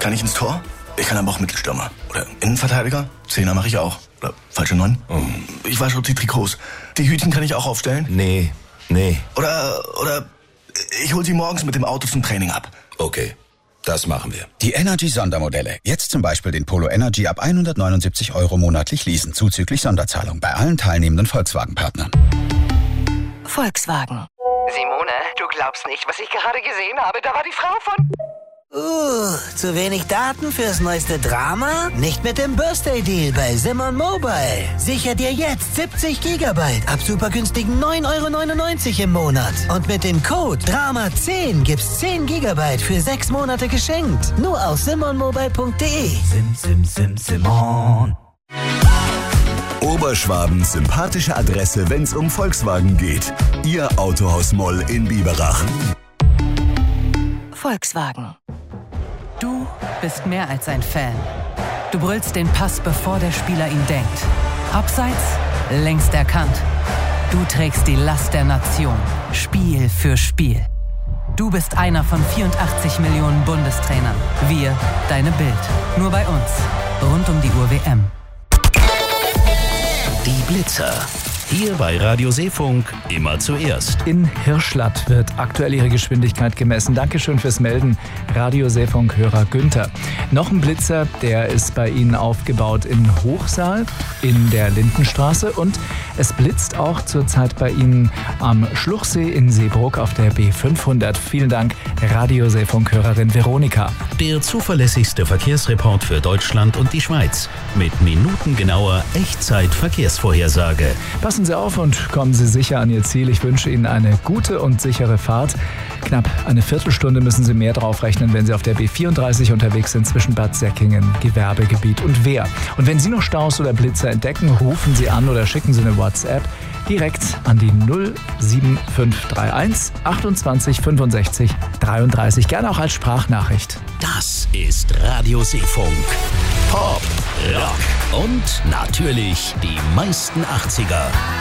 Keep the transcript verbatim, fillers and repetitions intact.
Kann ich ins Tor? Ich kann aber auch Mittelstürmer. Oder Innenverteidiger? Zehner mache ich auch. Oder falsche Neun? Oh. Ich wasche die Trikots. Die Hütchen kann ich auch aufstellen? Nee, nee. Oder, oder ich hol sie morgens mit dem Auto zum Training ab. Okay, das machen wir. Die Energy-Sondermodelle. Jetzt zum Beispiel den Polo Energy ab hundertneunundsiebzig Euro monatlich leasen, zuzüglich Sonderzahlung bei allen teilnehmenden Volkswagen-Partnern. Volkswagen. Simone, du glaubst nicht, was ich gerade gesehen habe. Da war die Frau von... Uh, zu wenig Daten fürs neueste Drama? Nicht mit dem Birthday-Deal bei Simon Mobile. Sicher dir jetzt siebzig Gigabyte ab super günstigen neun Euro neunundneunzig im Monat. Und mit dem Code Drama zehn gibt's zehn Gigabyte für sechs Monate geschenkt. Nur auf simon mobile punkt de. Sim, sim, sim, Simon. Oberschwabens sympathische Adresse, wenn's um Volkswagen geht. Ihr Autohaus Moll in Biberach. Volkswagen. Du bist mehr als ein Fan. Du brüllst den Pass, bevor der Spieler ihn denkt. Abseits, längst erkannt. Du trägst die Last der Nation, Spiel für Spiel. Du bist einer von vierundachtzig Millionen Bundestrainern. Wir, deine Bild. Nur bei uns. Rund um die Uhr W M. Die Blitzer. Hier bei Radio Seefunk immer zuerst. In Hirschlatt wird aktuell ihre Geschwindigkeit gemessen. Dankeschön fürs Melden, Radio Seefunk-Hörer Günther. Noch ein Blitzer, der ist bei Ihnen aufgebaut in Hochsaal, in der Lindenstraße. Und es blitzt auch zurzeit bei Ihnen am Schluchsee in Seebruck auf der B fünfhundert. Vielen Dank, Radio Seefunk-Hörerin Veronika. Der zuverlässigste Verkehrsreport für Deutschland und die Schweiz. Mit minutengenauer Echtzeit-Verkehrsvorhersage. Passen Sie auf und kommen Sie sicher an Ihr Ziel. Ich wünsche Ihnen eine gute und sichere Fahrt. Knapp eine Viertelstunde müssen Sie mehr drauf rechnen, wenn Sie auf der B vierunddreißig unterwegs sind zwischen Bad Säckingen, Gewerbegebiet und Wehr. Und wenn Sie noch Staus oder Blitzer entdecken, rufen Sie an oder schicken Sie eine WhatsApp direkt an die null sieben fünf drei eins achtundzwanzig fünfundsechzig dreiunddreißig. Gerne auch als Sprachnachricht. Das ist Radio Seefunk. Pop, Rock und natürlich die meisten achtziger.